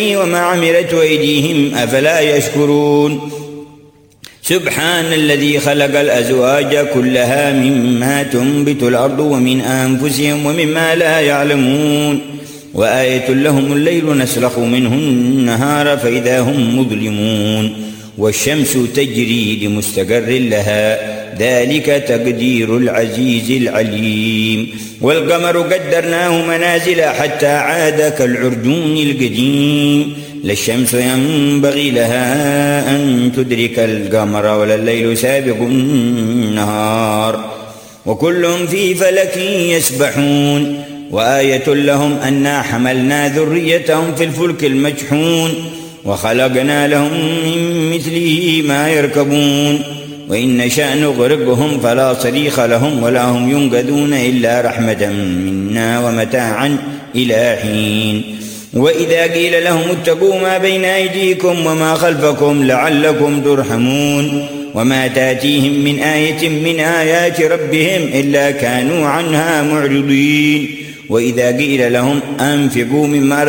وما عملت أيديهم أفلا يشكرون سبحان الذي خلق الأزواج كلها مما تنبت الأرض ومن أنفسهم ومما لا يعلمون وآية لهم الليل نسلخ منه النهار فإذا هم مظلمون والشمس تجري لمستقر لها ذلك تقدير العزيز العليم والقمر قدرناه منازل حتى عاد كالعرجون القديم لا الشمس ينبغي لها أن تدرك القمر ولا الليل سابق النهار وكل في فلك يسبحون وآية لهم أنا حملنا ذريتهم في الفلك المشحون وخلقنا لهم من مثله ما يركبون وإن نشأ نغرقهم فلا صريخ لهم ولا هم ينقذون إلا رحمة منا ومتاعا إلى حين وإذا قيل لهم اتقوا ما بين أيديكم وما خلفكم لعلكم ترحمون وما تأتيهم من آية من آيات ربهم إلا كانوا عنها معرضين وإذا قيل لهم أنفقوا مما